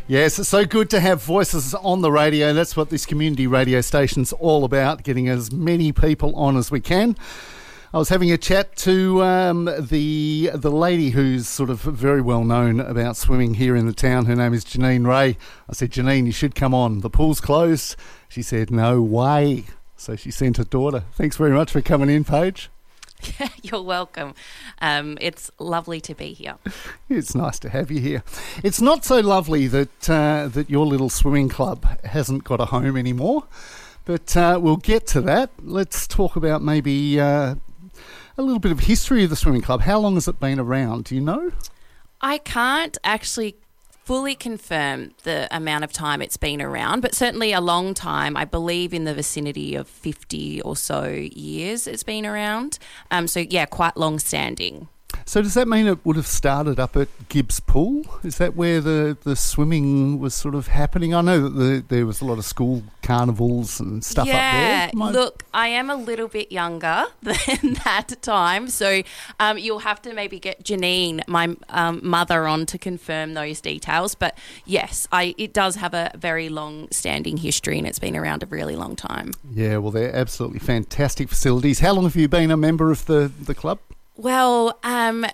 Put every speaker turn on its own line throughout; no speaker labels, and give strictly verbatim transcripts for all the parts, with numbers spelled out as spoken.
Yes, it's so good to have voices on the radio. That's what this community radio station's all about, getting as many people on as we can. I was having a chat to um, the the lady who's sort of very well known about swimming here in the town. Her name is Janine Ray. I said, Janine, you should come on. The pool's closed. She said, no way. So she sent her daughter. Thanks very much for coming in, Paige.
You're welcome. Um, it's lovely to be here.
It's nice to have you here. It's not so lovely that uh, that your little swimming club hasn't got a home anymore, but uh, we'll get to that. Let's talk about maybe uh, a little bit of history of the swimming club. How long has it been around? Do you know?
I can't actually fully confirm the amount of time it's been around, but certainly a long time. I believe in the vicinity of fifty or so years it's been around. Um, so, yeah, quite long-standing.
So does that mean it would have started up at Gibbs Pool? Is that where the, the swimming was sort of happening? I know that the, there was a lot of school carnivals and stuff
yeah,
up there.
Yeah, look, I am a little bit younger than that time, so um, you'll have to maybe get Janine, my um, mother, on to confirm those details. But yes, I it does have a very long-standing history and it's been around a really long time.
Yeah, well, they're absolutely fantastic facilities. How long have you been a member of the, the club?
Well, um,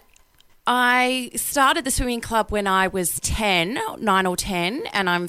I started the swimming club when I was ten, nine or ten, and I'm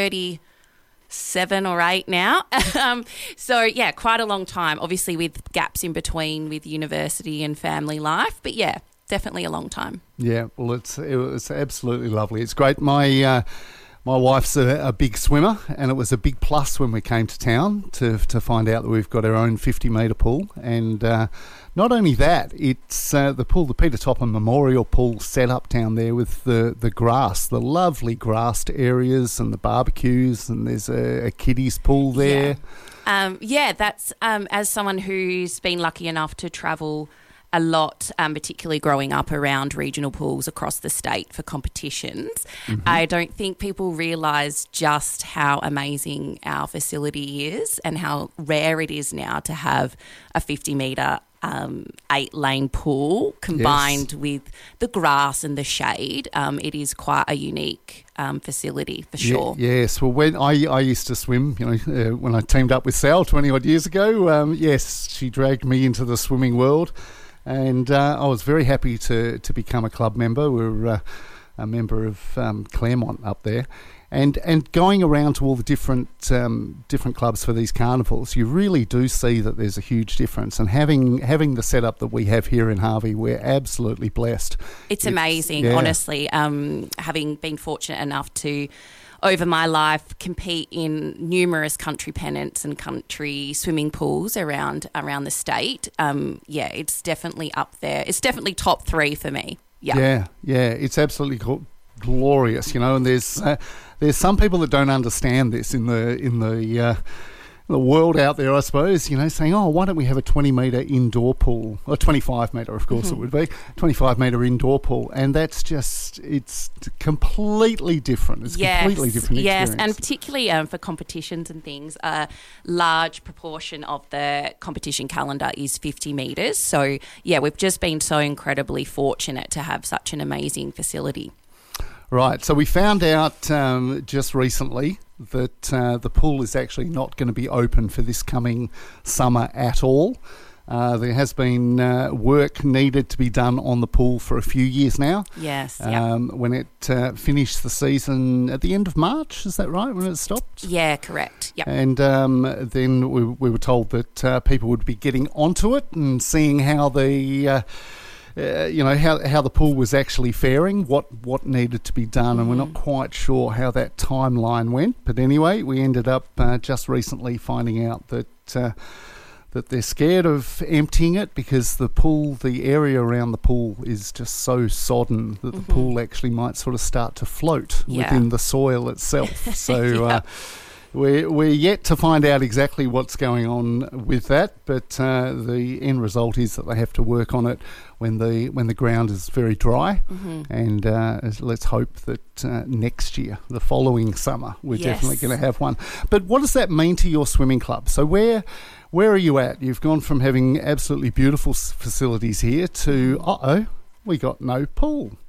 thirty-seven or eight now. um, so, yeah, quite a long time, obviously with gaps in between with university and family life. But, yeah, definitely a long time. Yeah,
well, it's it's absolutely lovely. It's great. My uh, my wife's a, a big swimmer, and it was a big plus when we came to town to to find out that we've got our own fifty metre pool. And uh, not only that, it's uh, the pool, the Peter Topham Memorial Pool, set up down there with the, the grass, the lovely grassed areas and the barbecues, and there's a, a kiddies pool there.
Yeah, um, yeah that's um, as someone who's been lucky enough to travel a lot, um, particularly growing up around regional pools across the state for competitions. Mm-hmm. I don't think people realise just how amazing our facility is and how rare it is now to have a fifty metre um, eight-lane pool combined yes. with the grass and the shade. Um, it is quite a unique um, facility for sure.
Yeah, yes, well, when I, I used to swim, you know, uh, when I teamed up with Sal twenty-odd years ago, um, yes, she dragged me into the swimming world. And uh, I was very happy to, to become a club member. We're uh, a member of um, Claremont up there. And and going around to all the different um, different clubs for these carnivals, you really do see that there's a huge difference. And having having the setup that we have here in Harvey, we're absolutely blessed.
It's, it's amazing, yeah. honestly, um, having been fortunate enough to, over my life, compete in numerous country pennants and country swimming pools around around the state. Um, yeah, it's definitely up there. It's definitely top three for me. Yeah,
yeah, yeah. It's absolutely gl- glorious, you know. And there's uh, there's some people that don't understand this in the in the uh, the world out there, I suppose. You know, saying, oh, why don't we have a twenty metre indoor pool, or twenty-five metre, of course, mm-hmm. it would be twenty-five metre indoor pool, and that's just it's completely different. It's
yes,
completely different experience.
Yes, and particularly um, for competitions and things, a large proportion of the competition calendar is fifty metres. So, yeah, we've just been so incredibly fortunate to have such an amazing facility.
Right, so we found out um, just recently that uh, the pool is actually not going to be open for this coming summer at all. Uh, there has been uh, work needed to be done on the pool for a few years now.
Yes.
Um,
yep.
When it uh, finished the season at the end of March, is that right, when it stopped?
Yeah, correct. Yep.
And um, then we, we were told that uh, people would be getting onto it and seeing how the... Uh, Uh, you know, how how the pool was actually faring, what, what needed to be done, mm-hmm. and we're not quite sure how that timeline went. But anyway, we ended up uh, just recently finding out that uh, that they're scared of emptying it because the pool, the area around the pool is just so sodden that mm-hmm. the pool actually might sort of start to float yeah. within the soil itself. So... yeah. uh, We're, we're yet to find out exactly what's going on with that, but uh, the end result is that they have to work on it when the when the ground is very dry. Mm-hmm. And uh, let's hope that uh, next year, the following summer, we're
yes.
definitely going to have one. But what does that mean to your swimming club? So where where are you at? You've gone from having absolutely beautiful facilities here to, uh-oh, we got no pool.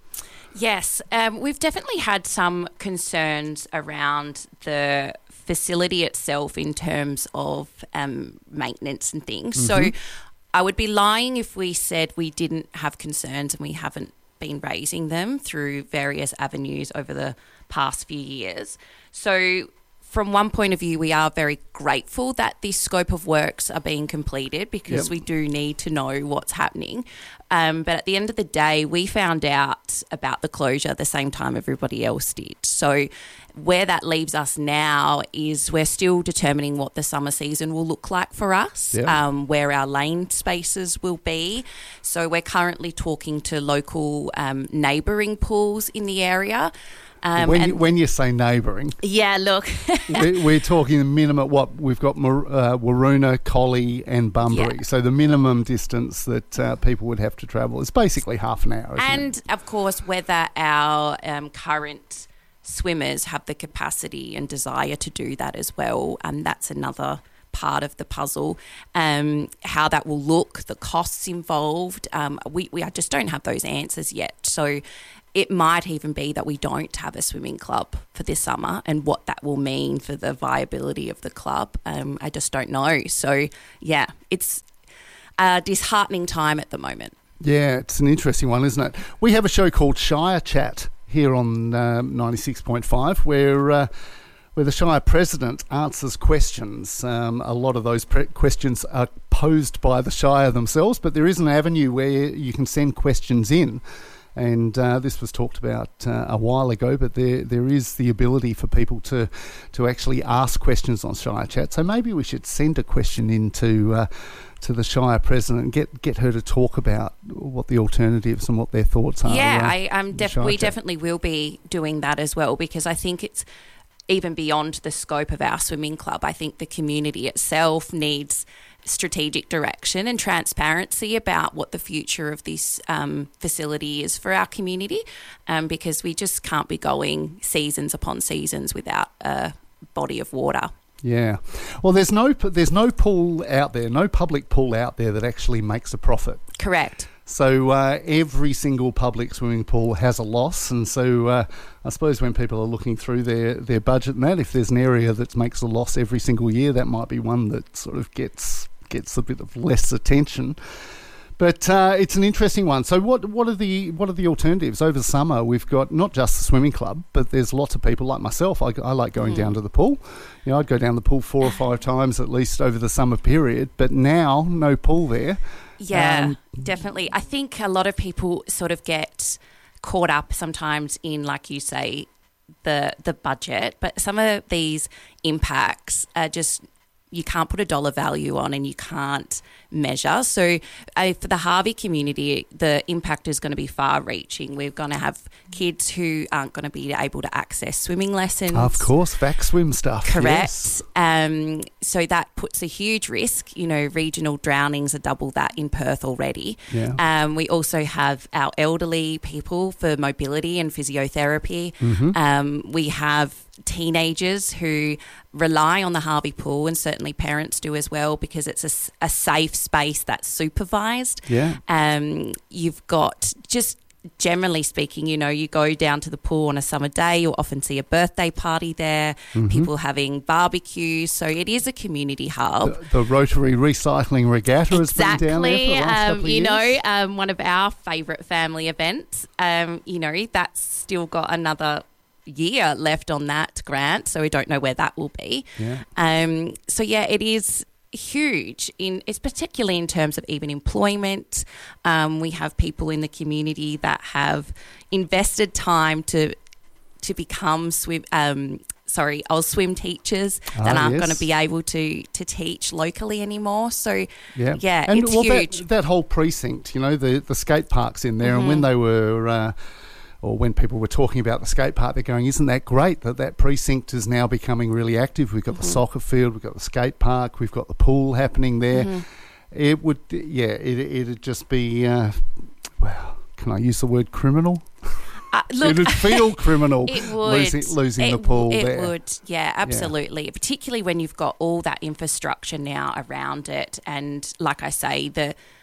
Yes, um, we've definitely had some concerns around the facility itself in terms of um, maintenance and things. Mm-hmm. So I would be lying if we said we didn't have concerns, and we haven't been raising them through various avenues over the past few years. So from one point of view, we are very grateful that this scope of works are being completed, because yep. we do need to know what's happening. Um, but at the end of the day, we found out about the closure the same time everybody else did. So where that leaves us now is we're still determining what the summer season will look like for us, yep. um, where our lane spaces will be. So we're currently talking to local um, neighbouring pools in the area. Um,
when,
and,
you, when you say neighbouring,
yeah, look,
we're, we're talking the minimum. What we've got, uh, Waroona, Collie, and Bunbury. Yeah. So the minimum distance that uh, people would have to travel is basically half an hour. Isn't
and
it?
Of course, whether our um, current swimmers have the capacity and desire to do that as well, and um, that's another part of the puzzle. Um, how that will look, the costs involved. Um, we we just don't have those answers yet. So it might even be that we don't have a swimming club for this summer, and what that will mean for the viability of the club, um, I just don't know. So, yeah, it's a disheartening time at the moment.
Yeah, it's an interesting one, isn't it? We have a show called Shire Chat here on um, ninety-six point five, where uh, where the Shire President answers questions. Um, a lot of those pre- questions are posed by the Shire themselves, but there is an avenue where you can send questions in. And uh, this was talked about uh, a while ago, but there there is the ability for people to to actually ask questions on Shire Chat. So maybe we should send a question in to, uh, to the Shire President and get, get her to talk about what the alternatives and what their thoughts are.
Yeah, I, I'm def- we Chat. definitely will be doing that as well, because I think it's even beyond the scope of our swimming club. I think the community itself needs strategic direction and transparency about what the future of this um, facility is for our community, um, because we just can't be going seasons upon seasons without a body of water.
Yeah. Well, there's no there's no pool out there, no public pool out there that actually makes a profit.
Correct.
So uh, every single public swimming pool has a loss, and so uh, I suppose when people are looking through their, their budget and that, if there's an area that makes a loss every single year, that might be one that sort of gets gets a bit of less attention. But uh, it's an interesting one. So what what are the what are the alternatives? Over the summer, we've got not just the swimming club, but there's lots of people like myself. I, I like going mm. down to the pool. You know, I'd go down the pool four or five times at least over the summer period. But now, no pool there.
Yeah,
um,
definitely. I think a lot of people sort of get caught up sometimes in, like you say, the the budget. But some of these impacts are just you can't put a dollar value on, and you can't measure. So uh, for the Harvey community, the impact is going to be far-reaching. We're going to have kids who aren't going to be able to access swimming lessons.
Of course, vac swim stuff.
Correct.
Yes.
Um, so that puts a huge risk. You know, regional drownings are double that in Perth already.
Yeah.
Um, we also have our elderly people for mobility and physiotherapy.
Mm-hmm.
Um, we have teenagers who rely on the Harvey pool, and certainly parents do as well, because it's a, a safe space that's supervised.
Yeah.
Um, you've got just generally speaking, you know, you go down to the pool on a summer day, you'll often see a birthday party there,
mm-hmm.
people having barbecues. So it is a community hub.
The, the Rotary Recycling Regatta
exactly.
has been down there for the last
um,
couple of
you
years.
know, um, one of our favourite family events. Um, you know, that's still got another year left on that grant, so we don't know where that will be.
Yeah.
Um, so yeah, it is huge in it's particularly in terms of even employment. Um, we have people in the community that have invested time to to become swim um, sorry Oz swim teachers that
ah,
aren't
yes.
going to be able to to teach locally anymore. So
yeah,
yeah
and
it's
well,
huge.
That, that whole precinct, you know, the the skate park's in there,
mm-hmm.
and when they were uh, or when people were talking about the skate park, they're going, isn't that great that that precinct is now becoming really active? We've got mm-hmm. the soccer field, we've got the skate park, we've got the pool happening there.
Mm-hmm.
It would, yeah, it, it'd just be, uh, well, can I use the word criminal?
Uh, look,
it would feel criminal
it would.
losing, losing
it,
the pool
it
there.
It would, yeah, absolutely. Yeah. Particularly when you've got all that infrastructure now around it. And like I say, the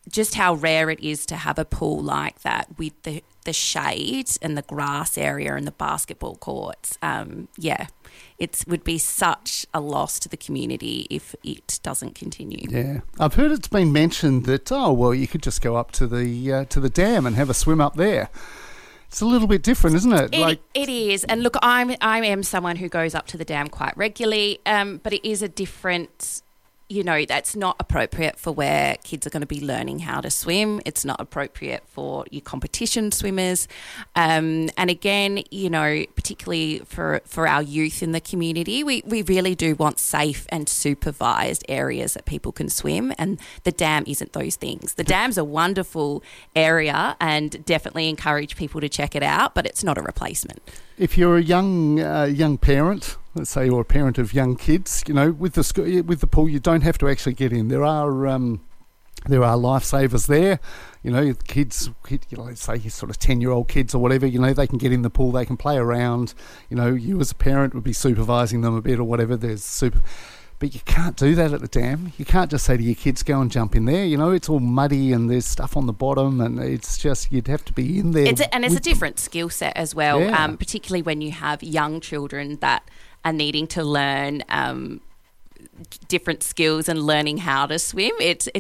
just how rare it is to have a pool like that with the, the shade and the grass area and the basketball courts. Um, yeah, it would be such a loss to the community if it doesn't continue.
Yeah, I've heard it's been mentioned that, oh, well, you could just go up to the uh, to the dam and have a swim up there. It's a little bit different, isn't it?
It,
like
it is. And look, I'm, I am someone who goes up to the dam quite regularly, um, but it is a different... You know, that's not appropriate for where kids are going to be learning how to swim. It's not appropriate for your competition swimmers. Um, and again, you know, particularly for, for our youth in the community, we, we really do want safe and supervised areas that people can swim. And the dam isn't those things. The dam's a wonderful area and definitely encourage people to check it out, but it's not a replacement.
If you're a young uh, young parent, let's say you're a parent of young kids, you know, with the sc- with the pool, you don't have to actually get in. There are um, there are lifesavers there. You know, kids, kid, you know, let's say sort of ten-year-old kids or whatever, you know, they can get in the pool, they can play around. You know, you as a parent would be supervising them a bit or whatever. There's super... But you can't do that at the dam. You can't just say to your kids, go and jump in there. You know, it's all muddy and there's stuff on the bottom and it's just, you'd have to be in there.
It's a, and it's a different skill set as well,
Yeah.
um, particularly when you have young children that are needing to learn um, different skills and learning how to swim. It's